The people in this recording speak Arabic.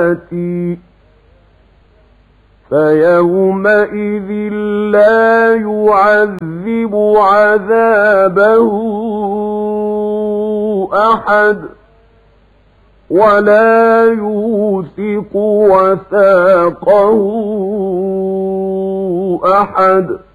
فيومئذ لا يعذب عذابه أحد ولا يوثق وثاقه أحد.